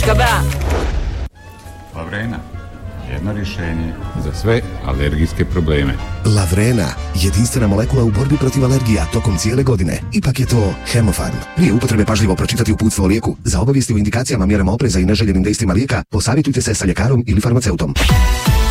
Kaba. Lavrena, jedno rješenje za sve alergijske probleme. Lavrena, jedinstvena molekula u borbi protiv alergija tokom cijele godine. Ipak je to Hemofarm. Prije upotrebe pažljivo pročitati uputstvo o lijeku. Za obavijesti o indikacijama, mjerama opreza i neželjenim dejstvima lijeka, posavjetujte se sa ljekarom ili farmaceutom.